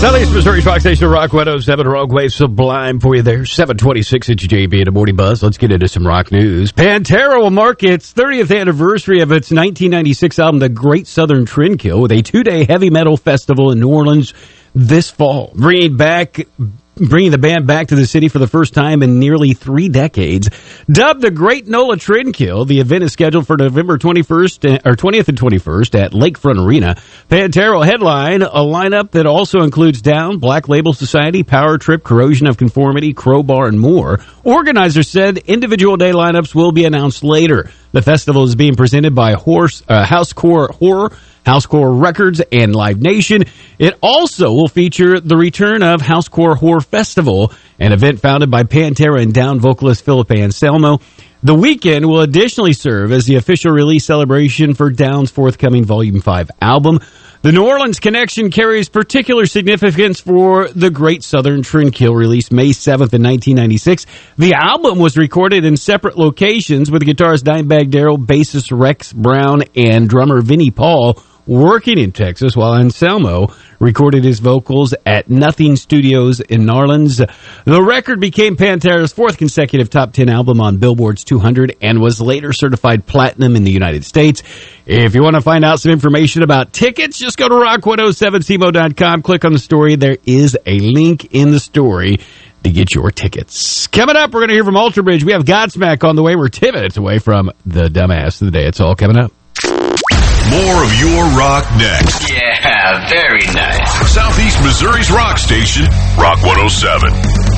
Southeast Missouri's Rock Station, Rock 107, Rogue Wave Sublime for you there. 726 at JB and a Morning Buzz. Let's get into some rock news. Pantera will mark its 30th anniversary of its 1996 album, The Great Southern Trendkill, with a 2-day heavy metal festival in New Orleans this fall, bringing the band back to the city for the first time in nearly 3 decades. Dubbed the Great NOLA Trendkill, the event is scheduled for November 20th and 21st at Lakefront Arena. Pantera will headline a lineup that also includes Down, Black Label Society, Power Trip, Corrosion of Conformity, Crowbar, and more. Organizers said individual day lineups will be announced later. The festival is being presented by Housecore Horror, Housecore Records, and Live Nation. It also will feature the return of Housecore Horror Festival, an event founded by Pantera and Down vocalist Philip Anselmo. The weekend will additionally serve as the official release celebration for Down's forthcoming Volume 5 album. The New Orleans connection carries particular significance for The Great Southern Trendkill, released May 7th in 1996. The album was recorded in separate locations, with guitarist Dimebag Darrell, bassist Rex Brown, and drummer Vinnie Paul working in Texas, while Anselmo recorded his vocals at Nothing Studios in New Orleans. The record became Pantera's 4th consecutive top 10 album on Billboard's 200 and was later certified platinum in the United States. If you want to find out some information about tickets, just go to rock107cmo.com, click on the story. There is a link in the story to get your tickets. Coming up, we're going to hear from Alter Bridge. We have Godsmack on the way. We're 10 minutes away from the dumbass of the day. It's all coming up. More of your rock next. Yeah, very nice. Southeast Missouri's rock station, Rock 107.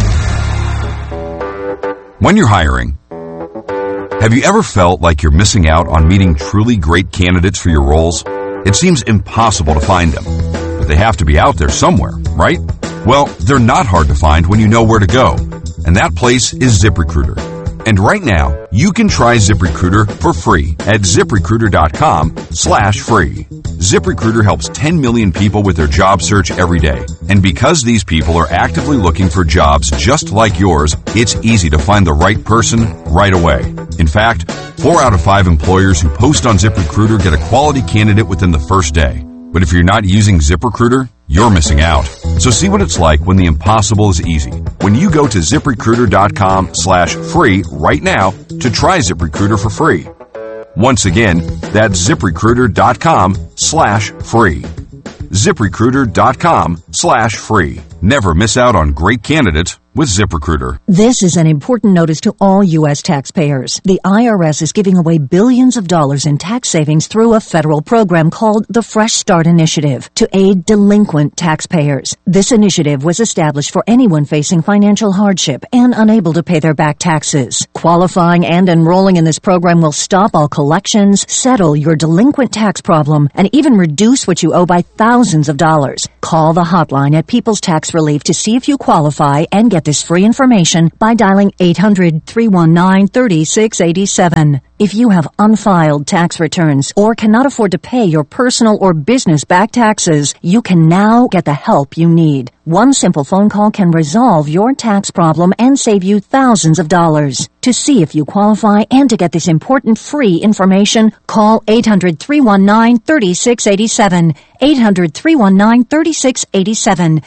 When you're hiring, have you ever felt like you're missing out on meeting truly great candidates for your roles? It seems impossible to find them, but they have to be out there somewhere, right? Well, they're not hard to find when you know where to go, and that place is ZipRecruiter. And right now, you can try ZipRecruiter for free at ZipRecruiter.com/free. ZipRecruiter helps 10 million people with their job search every day. And because these people are actively looking for jobs just like yours, it's easy to find the right person right away. In fact, 4 out of 5 employers who post on ZipRecruiter get a quality candidate within the first day. But if you're not using ZipRecruiter, you're missing out. So see what it's like when the impossible is easy. When you go to ZipRecruiter.com/free right now to try ZipRecruiter for free. Once again, that's ZipRecruiter.com/free. ZipRecruiter.com/free. Never miss out on great candidates with ZipRecruiter. This is an important notice to all U.S. taxpayers. The IRS is giving away billions of dollars in tax savings through a federal program called the Fresh Start Initiative to aid delinquent taxpayers. This initiative was established for anyone facing financial hardship and unable to pay their back taxes. Qualifying and enrolling in this program will stop all collections, settle your delinquent tax problem, and even reduce what you owe by thousands of dollars. Call the hotline at People's Tax Relief to see if you qualify and get this free information by dialing 800-319-3687. If you have unfiled tax returns or cannot afford to pay your personal or business back taxes, you can now get the help you need. One simple phone call can resolve your tax problem and save you thousands of dollars. To see if you qualify and to get this important free information, call 800-319-3687. 800-319-3687.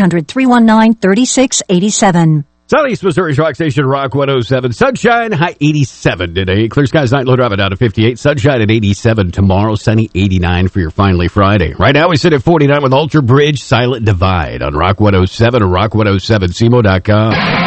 800-319-3687. Southeast Missouri's Rock Station, Rock 107. Sunshine, high 87 today. Clear skies, night low driving down to 58. Sunshine at 87 tomorrow. Sunny 89 for your finally Friday. Right now we sit at 49 with Alter Bridge, Silent Divide on Rock 107 or rock107cmo.com.